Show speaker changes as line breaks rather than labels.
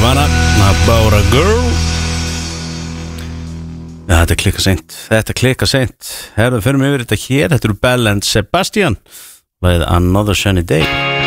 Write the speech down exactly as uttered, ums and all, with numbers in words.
Nirvana, About a Girl. Ja, þetta klikka seint. Þetta klikka seint. Herðu, fyrir mig yfir þetta hér. Þetta eru Bell and Sebastian. With Another Sunny Day.